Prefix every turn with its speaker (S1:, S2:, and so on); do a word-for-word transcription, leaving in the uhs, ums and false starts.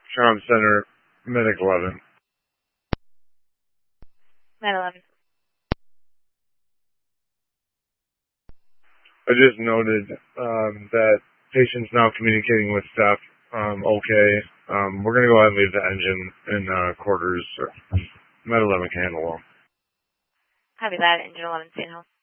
S1: Charm Center, Medic eleven.
S2: Med eleven.
S1: I just noted um, that patient's now communicating with staff. Um, okay. Um, we're going to go ahead and leave the engine in uh, quarters. Med eleven can handle them.
S2: Copy that. Engine eleven, stay in home.